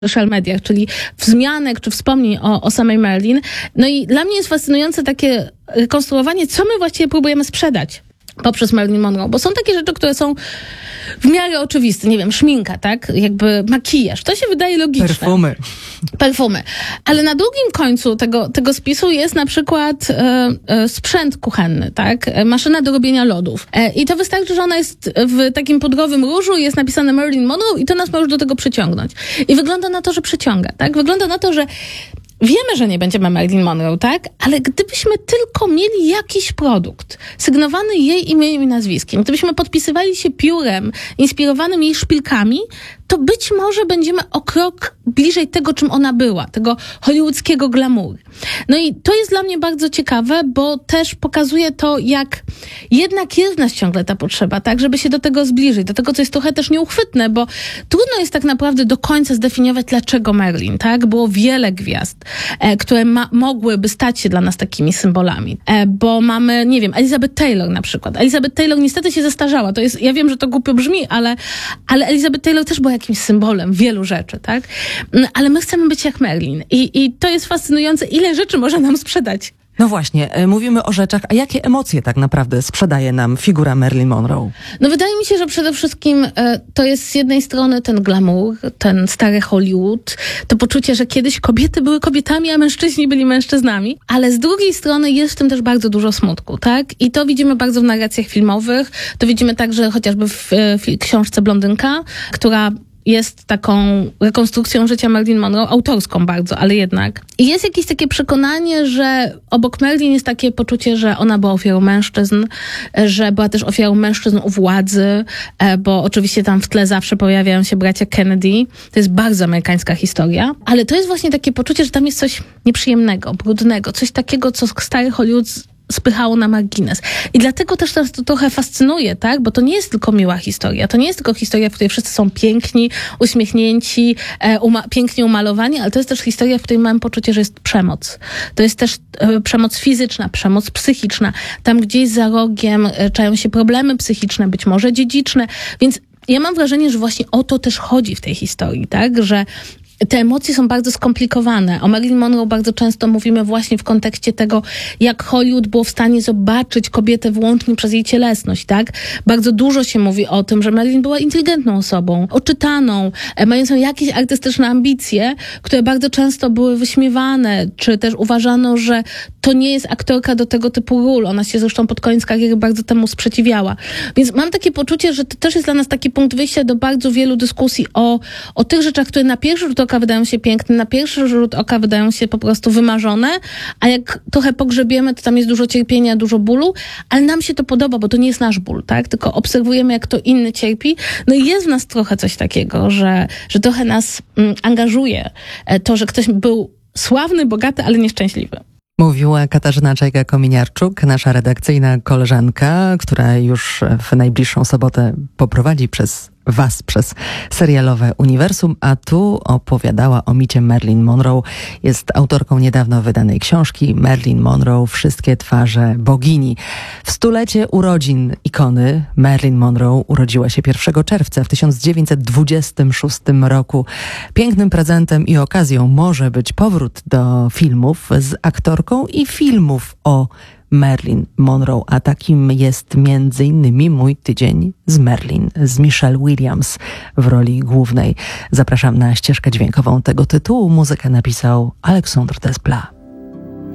social mediach, czyli wzmianek czy wspomnień o samej Marilyn. No i dla mnie jest fascynujące takie rekonstruowanie, co my właściwie próbujemy sprzedać poprzez Marilyn Monroe, bo są takie rzeczy, które są w miarę oczywiste. Nie wiem, szminka, tak? Jakby makijaż. To się wydaje logiczne. Perfumy. Ale na drugim końcu tego spisu jest na przykład sprzęt kuchenny, tak? Maszyna do robienia lodów. I to wystarczy, że ona jest w takim pudrowym różu, jest napisane Marilyn Monroe i to nas może do tego przyciągnąć. I wygląda na to, że przyciąga, tak? Wygląda na to, że wiemy, że nie będziemy Marilyn Monroe, tak? Ale gdybyśmy tylko mieli jakiś produkt sygnowany jej imieniem i nazwiskiem, gdybyśmy podpisywali się piórem inspirowanym jej szpilkami, to być może będziemy o krok bliżej tego, czym ona była, tego hollywoodzkiego glamour. No i to jest dla mnie bardzo ciekawe, bo też pokazuje to, jak jednak jest w nas ciągle ta potrzeba, tak, żeby się do tego zbliżyć, do tego, co jest trochę też nieuchwytne, bo trudno jest tak naprawdę do końca zdefiniować, dlaczego Marilyn, tak? Było wiele gwiazd, które mogłyby stać się dla nas takimi symbolami, bo mamy, nie wiem, Elizabeth Taylor na przykład. Elizabeth Taylor niestety się zestarzała, to jest, ja wiem, że to głupio brzmi, ale Elizabeth Taylor też była jakimś symbolem wielu rzeczy, tak? Ale my chcemy być jak Marilyn i to jest fascynujące, ile rzeczy może nam sprzedać. No właśnie, mówimy o rzeczach, a jakie emocje tak naprawdę sprzedaje nam figura Marilyn Monroe? No wydaje mi się, że przede wszystkim to jest z jednej strony ten glamour, ten stary Hollywood, to poczucie, że kiedyś kobiety były kobietami, a mężczyźni byli mężczyznami, ale z drugiej strony jest w tym też bardzo dużo smutku, tak? I to widzimy bardzo w narracjach filmowych, to widzimy także chociażby w książce Blondynka, która jest taką rekonstrukcją życia Marilyn Monroe, autorską bardzo, ale jednak. I jest jakieś takie przekonanie, że obok Marilyn jest takie poczucie, że ona była ofiarą mężczyzn, że była też ofiarą mężczyzn u władzy, bo oczywiście tam w tle zawsze pojawiają się bracia Kennedy. To jest bardzo amerykańska historia, ale to jest właśnie takie poczucie, że tam jest coś nieprzyjemnego, brudnego, coś takiego, co stary Hollywood spychało na margines. I dlatego też nas to trochę fascynuje, tak? Bo to nie jest tylko miła historia. To nie jest tylko historia, w której wszyscy są piękni, uśmiechnięci, pięknie umalowani, ale to jest też historia, w której mam poczucie, że jest przemoc. To jest też przemoc fizyczna, przemoc psychiczna. Tam gdzieś za rogiem czają się problemy psychiczne, być może dziedziczne. Więc ja mam wrażenie, że właśnie o to też chodzi w tej historii, tak? Że te emocje są bardzo skomplikowane. O Marilyn Monroe bardzo często mówimy właśnie w kontekście tego, jak Hollywood było w stanie zobaczyć kobietę wyłącznie przez jej cielesność, tak? Bardzo dużo się mówi o tym, że Marilyn była inteligentną osobą, oczytaną, mającą jakieś artystyczne ambicje, które bardzo często były wyśmiewane, czy też uważano, że to nie jest aktorka do tego typu ról. Ona się zresztą pod koniec kariery bardzo temu sprzeciwiała. Więc mam takie poczucie, że to też jest dla nas taki punkt wyjścia do bardzo wielu dyskusji o tych rzeczach, które na pierwszy rzut oka wydają się piękne, na pierwszy rzut oka wydają się po prostu wymarzone, a jak trochę pogrzebiemy, to tam jest dużo cierpienia, dużo bólu, ale nam się to podoba, bo to nie jest nasz ból, tak? Tylko obserwujemy, jak to inny cierpi. No i jest w nas trochę coś takiego, że trochę nas angażuje to, że ktoś był sławny, bogaty, ale nieszczęśliwy. Mówiła Katarzyna Czajka-Kominiarczuk, nasza redakcyjna koleżanka, która już w najbliższą sobotę poprowadzi przez serialowe uniwersum, a tu opowiadała o micie Marilyn Monroe. Jest autorką niedawno wydanej książki Marilyn Monroe, Wszystkie twarze bogini. W stulecie urodzin ikony Marilyn Monroe urodziła się 1 czerwca w 1926 roku. Pięknym prezentem i okazją może być powrót do filmów z aktorką i filmów o Marilyn Monroe, a takim jest między innymi Mój tydzień z Marilyn, z Michelle Williams w roli głównej. Zapraszam na ścieżkę dźwiękową tego tytułu. Muzykę napisał Alexandre Desplat.